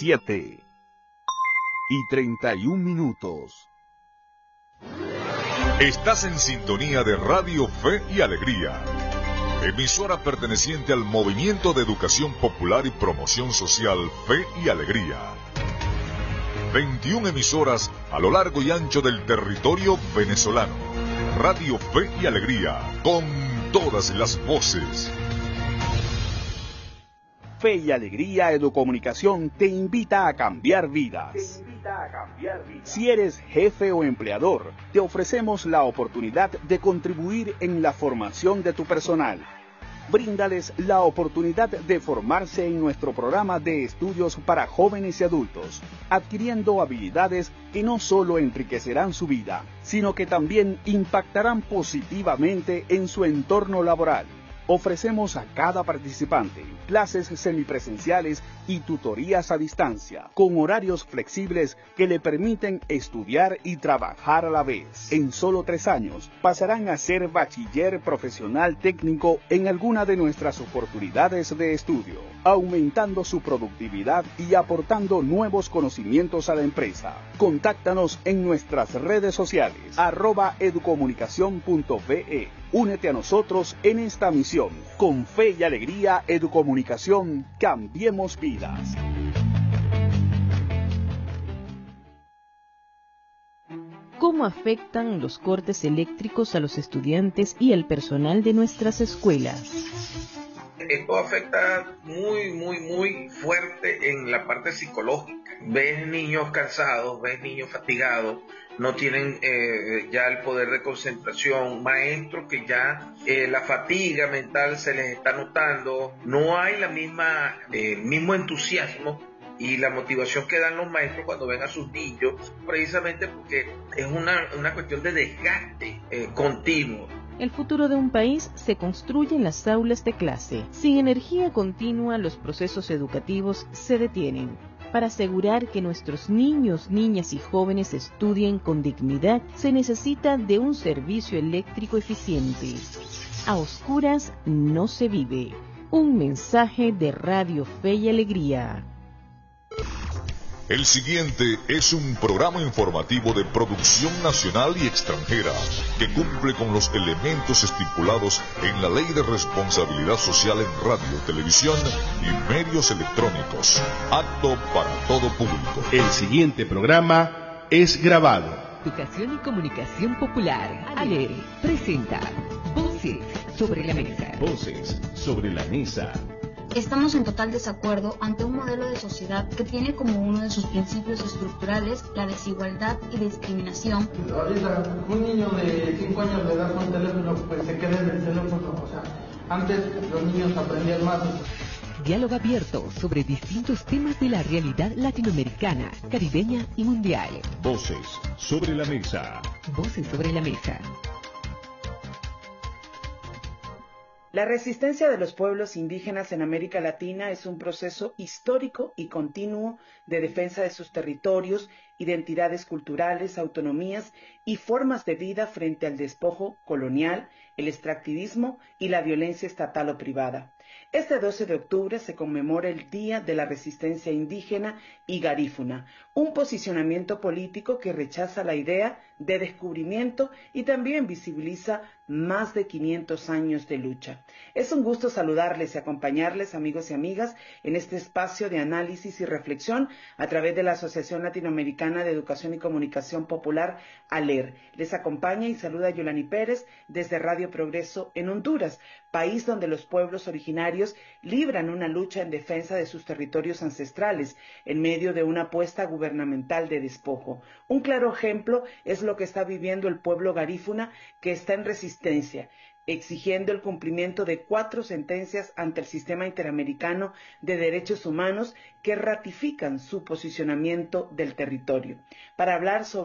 7:31. Estás en sintonía de Radio Fe y Alegría, emisora perteneciente al Movimiento de Educación Popular y Promoción Social Fe y Alegría. 21 emisoras a lo largo y ancho del territorio venezolano. Radio Fe y Alegría, con todas las voces. Fe y Alegría Educomunicación te invita a cambiar vidas. Si eres jefe o empleador, te ofrecemos la oportunidad de contribuir en la formación de tu personal. Bríndales la oportunidad de formarse en nuestro programa de estudios para jóvenes y adultos, adquiriendo habilidades que no solo enriquecerán su vida, sino que también impactarán positivamente en su entorno laboral. Ofrecemos a cada participante clases semipresenciales y tutorías a distancia, con horarios flexibles que le permiten estudiar y trabajar a la vez. En solo 3 años pasarán a ser bachiller profesional técnico en alguna de nuestras oportunidades de estudio, aumentando su productividad y aportando nuevos conocimientos a la empresa. Contáctanos en nuestras redes sociales, @educomunicacion.be. Únete a nosotros en esta misión. Con Fe y Alegría Educomunicación, cambiemos vidas. ¿Cómo afectan los cortes eléctricos a los estudiantes y al personal de nuestras escuelas? Esto afecta muy fuerte en la parte psicológica. Ves niños cansados, ves niños fatigados, no tienen ya el poder de concentración, maestros que ya la fatiga mental se les está notando, no hay la mismo entusiasmo y la motivación que dan los maestros cuando ven a sus niños, precisamente porque es una cuestión de desgaste continuo. El futuro de un país se construye en las aulas de clase. Sin energía continua, los procesos educativos se detienen. Para asegurar que nuestros niños, niñas y jóvenes estudien con dignidad, se necesita de un servicio eléctrico eficiente. A oscuras no se vive. Un mensaje de Radio Fe y Alegría. El siguiente es un programa informativo de producción nacional y extranjera que cumple con los elementos estipulados en la Ley de Responsabilidad Social en Radio, Televisión y Medios Electrónicos, apto para todo público. El siguiente programa es grabado. Educación y Comunicación Popular, ALER, presenta Voces sobre la Mesa. Voces sobre la Mesa. Estamos en total desacuerdo ante un modelo de sociedad que tiene como uno de sus principios estructurales la desigualdad y discriminación. Ahorita un niño de 5 años le das un teléfono, pues se queda en el teléfono. O sea, antes los niños aprendían más. Diálogo abierto sobre distintos temas de la realidad latinoamericana, caribeña y mundial. Voces sobre la Mesa. Voces sobre la Mesa. La resistencia de los pueblos indígenas en América Latina es un proceso histórico y continuo de defensa de sus territorios, identidades culturales, autonomías y formas de vida frente al despojo colonial, el extractivismo y la violencia estatal o privada. Este 12 de octubre se conmemora el Día de la Resistencia Indígena y Garífuna, un posicionamiento político que rechaza la idea de descubrimiento y también visibiliza más de 500 años de lucha. Es un gusto saludarles y acompañarles, amigos y amigas, en este espacio de análisis y reflexión a través de la Asociación Latinoamericana de Educación y Comunicación Popular, ALER. Les acompaña y saluda Yolani Pérez desde Radio Progreso en Honduras, país donde los pueblos originarios libran una lucha en defensa de sus territorios ancestrales en medio de una apuesta gubernamental de despojo. Un claro ejemplo es lo que está viviendo el pueblo garífuna, que está en resistencia, exigiendo el cumplimiento de 4 sentencias ante el Sistema Interamericano de Derechos Humanos que ratifican su posicionamiento del territorio. Para hablar sobre